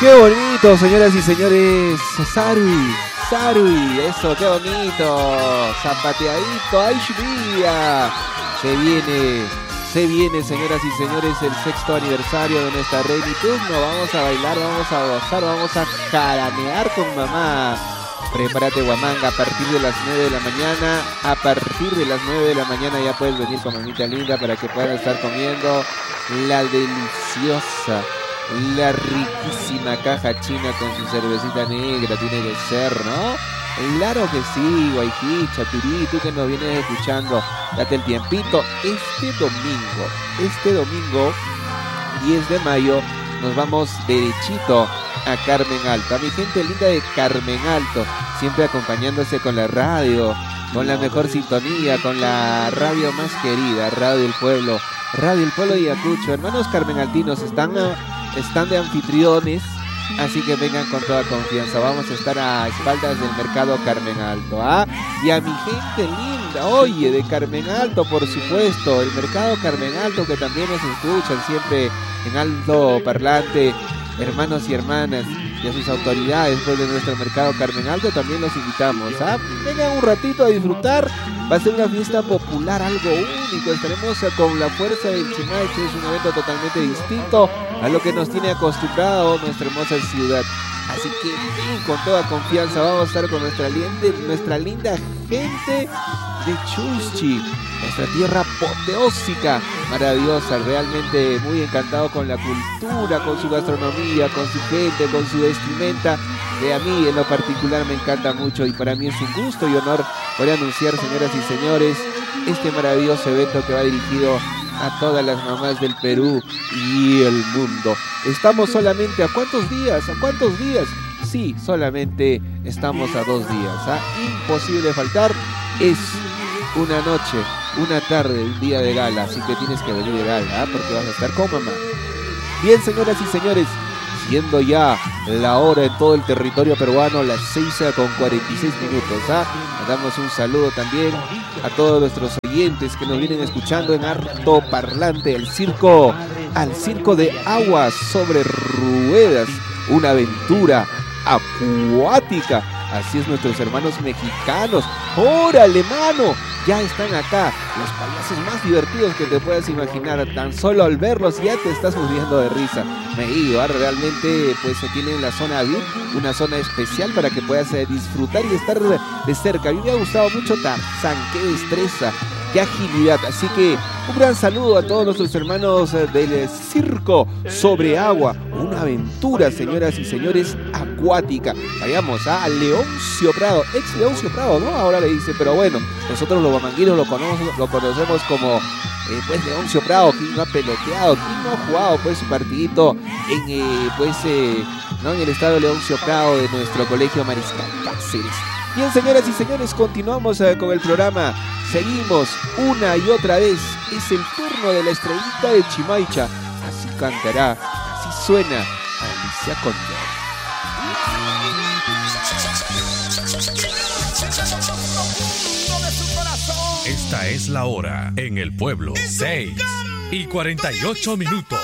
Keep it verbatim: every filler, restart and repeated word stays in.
Qué bonito, señoras y señores. Sarui, Sarui, eso, qué bonito. Zapateadito, ay, chivía. Se viene, se viene, señoras y señores, el sexto aniversario de nuestra Reini Turno. Vamos a bailar, vamos a gozar, vamos a jaranear con mamá. Prepárate, Huamanga, a partir de las nueve de la mañana. A partir de las nueve de la mañana ya puedes venir con mamita linda para que puedan estar comiendo la deliciosa, la riquísima caja china con su cervecita negra. Tiene que ser, ¿no? Claro que sí, Guayquí, Chaturí, tú que nos vienes escuchando, date el tiempito. Este domingo, este domingo, diez de mayo, nos vamos derechito a Carmen Alto. A mi gente linda de Carmen Alto, siempre acompañándose con la radio, con la mejor sintonía, con la radio más querida, Radio El Pueblo, Radio El Pueblo de Ayacucho. Hermanos carmenaltinos, están, están de anfitriones, así que vengan con toda confianza. Vamos a estar a espaldas del mercado Carmen Alto, ¿ah? Y a mi gente linda, oye, de Carmen Alto, por supuesto, el mercado Carmen Alto, que también nos escuchan siempre en alto parlante, hermanos y hermanas, y a sus autoridades pues, de nuestro mercado Carmen Alto, también los invitamos, ¿ah? Vengan un ratito a disfrutar. Va a ser una fiesta popular, algo único. Estaremos con la fuerza del Chimaiche. Es un evento totalmente distinto a lo que nos tiene acostumbrado nuestra hermosa ciudad. Así que ven con toda confianza. Vamos a estar con nuestra linda, nuestra linda gente de Chuschi, nuestra tierra apoteósica, maravillosa. Realmente muy encantado con la cultura, con su gastronomía, con su gente, con su vestimenta, que a mí en lo particular me encanta mucho, y para mí es un gusto y honor poder anunciar, señoras y señores, este maravilloso evento que va dirigido a todas las mamás del Perú y el mundo. Estamos solamente a cuántos días, a cuántos días, sí, solamente estamos a dos días, ¿ah? Imposible faltar. Es una noche, una tarde, un día de gala, así que tienes que venir de gala, ¿ah? Porque vas a estar con mamá. Bien, señoras y señores, siendo ya la hora en todo el territorio peruano, las seis con cuarenta y seis minutos, ¿ah? Mandamos un saludo también a todos nuestros oyentes que nos vienen escuchando en harto parlante, el circo, al circo de aguas sobre ruedas, una aventura acuática. Así es, nuestros hermanos mexicanos. ¡Órale, mano! Ya están acá, los payasos más divertidos que te puedas imaginar. Tan solo al verlos ya te estás muriendo de risa. Me digo, realmente pues se tiene en la zona V I P, una zona especial para que puedas eh, disfrutar y estar de cerca. A mí me ha gustado mucho Tarzán, qué destreza, qué agilidad. Así que un gran saludo a todos nuestros hermanos eh, del circo sobre agua. Una aventura, señoras y señores, acuática. Vayamos a Leoncio Prado, ex Leoncio Prado, ¿no? Ahora le dice, pero bueno, nosotros los guamanguinos lo conocemos, lo conocemos como eh, pues Leoncio Prado. ¿Quién no ha peloteado? ¿Quién no ha jugado pues su partidito en eh, pues eh, no en el estadio Leoncio Prado de nuestro colegio Mariscal Cáceres? Bien, señoras y señores, continuamos eh, con el programa. Seguimos una y otra vez. Es el turno de la estrellita de Chimaicha. Así cantará, así suena Alicia Condor. Esta es la hora en el pueblo. seis y cuarenta y ocho minutos.